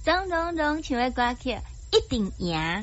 咚咚咚，唱的歌曲一定赢。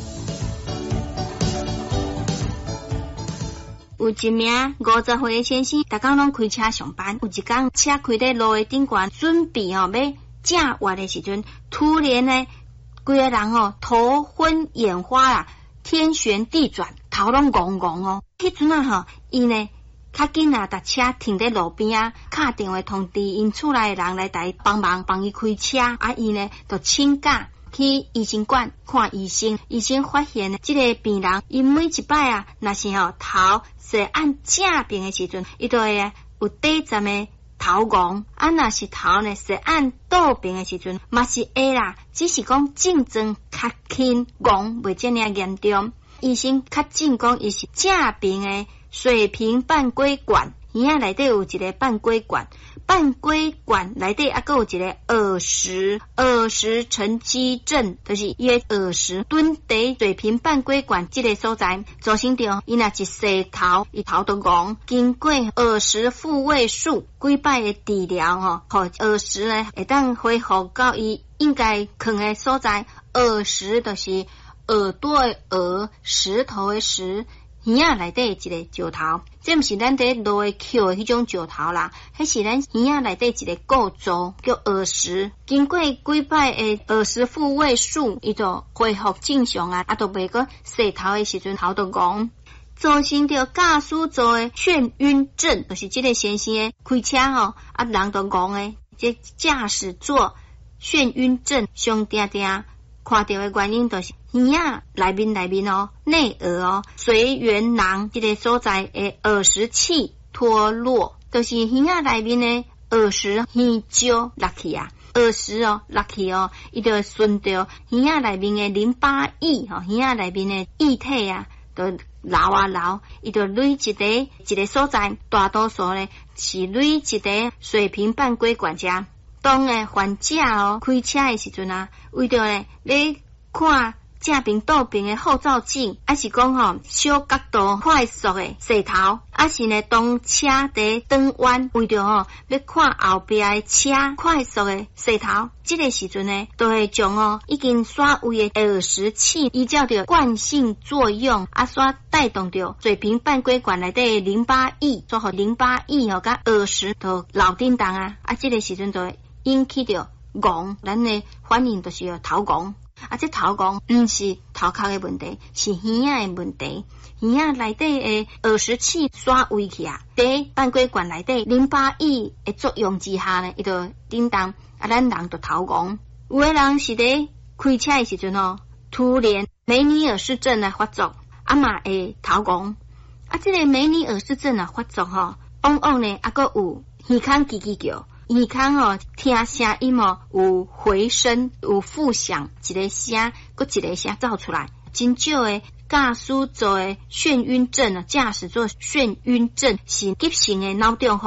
有一名50岁的先生，逐工拢开车上班。有一天，车开在路的顶悬，准备要正滑的时阵，突然呢，规个人头昏眼花啦，天旋地转，头拢戆戆迄阵伊呢较紧搭车停在路边啊，打电话通知因厝内的人来台帮忙伊开车。伊呢就请假去医生馆看医生。医生发现呢，这个病人伊每一摆若是头是按正边的时阵，伊就会有短暂的头戆；若是头呢是按倒边的时阵，嘛是会啦，只是讲症状较轻，戆袂这么严重。医生较正讲伊是正边的水平半规管，耳内底有一个半规管，半规管内底还有一个耳石沉积症，就是伊的耳石蹲伫水平半规管这个所在，造成着伊若一洗头，伊头都戆。经过耳石复位术几摆的治疗互耳石呢会当恢复到伊应该放的所在。耳石就是耳朵的耳，石头的石。耳内底一个石头，这毋是咱伫路的捡的迄种石头啦，迄是咱耳内底一个构造叫耳石。经过几摆的耳石复位术，伊就恢复正常就袂个洗头的时阵头都戆，造成着驾驶座的眩晕症，就是这个先生的开车人都戆的，这驾驶座眩晕症上定看到的原因就是耳内面内耳髓源囊这个所在的耳石器脱落，就是耳内面的耳石耳石落去耳石落去伊就顺着耳内面的淋巴液耳内面的液体就流，伊就累一个所在，大多数呢是累一个水平半规管遮。当患者开车的时阵为着呢咧看正边倒边的后照镜，还是讲小角度快速的洗头，还是呢当车伫转弯，为着要看后边的车快速的洗头，这个时阵呢都会将已经刷位的耳石器依照着惯性作用刷带动着水平半规管内底淋巴液，做互淋巴液甲耳石都老叮当这个时阵就会引起着戆，咱的反应就是头戆。这头戆毋是头壳的问题，是耳的问题。耳内底的耳石器刷位去在半规管内底淋巴液的作用之下呢，伊就叮当咱人就头戆。有的人是伫开车的时阵突然梅尼尔氏症来发作，嘛会头戆。这个梅尼尔氏症发作往往呢还有耳孔叽叽叫。耳孔听声音有回声，有复响，一个声搁一个声走出来。真少的驾驶座的眩晕症驾驶座眩晕症是急性的脑中风。